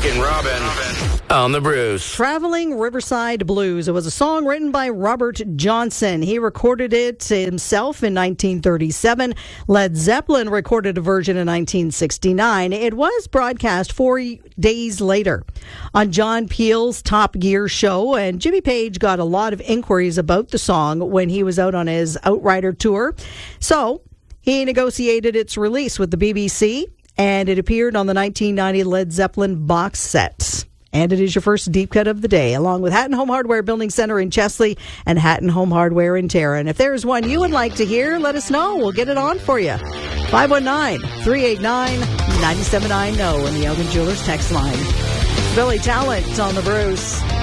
and Robin on the Bruce. Traveling Riverside Blues. It was a song written by Robert Johnson. He recorded it himself in 1937. Led Zeppelin recorded a version in 1969. It was broadcast 4 days later on John Peel's Top Gear show, and Jimmy Page got a lot of inquiries about the song when he was out on his Outrider tour. So he negotiated its release with the BBC, and it appeared on the 1990 Led Zeppelin box set. And it is your first deep cut of the day, along with Hatton Home Hardware Building Center in Chesley and Hatton Home Hardware in Tarrant. If there's one you would like to hear, let us know. We'll get it on for you. 519-389-9790 in the Elgin Jewelers text line. Billy Talent on the Bruce.